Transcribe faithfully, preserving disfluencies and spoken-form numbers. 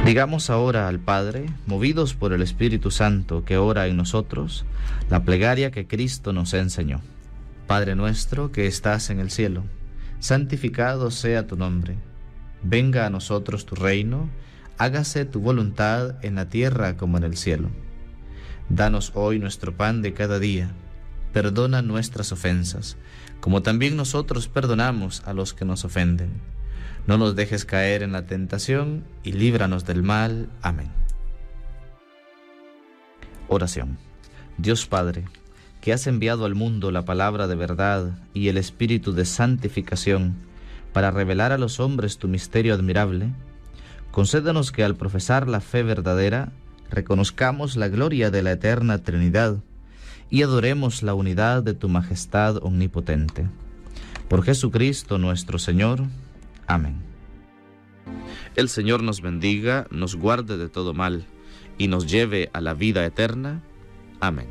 Digamos ahora al Padre, movidos por el Espíritu Santo que ora en nosotros, la plegaria que Cristo nos enseñó. Padre nuestro que estás en el cielo, santificado sea tu nombre. Venga a nosotros tu reino, hágase tu voluntad en la tierra como en el cielo. Danos hoy nuestro pan de cada día. Perdona nuestras ofensas, como también nosotros perdonamos a los que nos ofenden. No nos dejes caer en la tentación y líbranos del mal. Amén. Oración. Dios Padre, que has enviado al mundo la palabra de verdad y el espíritu de santificación para revelar a los hombres tu misterio admirable, concédenos que al profesar la fe verdadera reconozcamos la gloria de la eterna Trinidad y adoremos la unidad de tu majestad omnipotente. Por Jesucristo nuestro Señor. Amén. El Señor nos bendiga, nos guarde de todo mal y nos lleve a la vida eterna. Amén.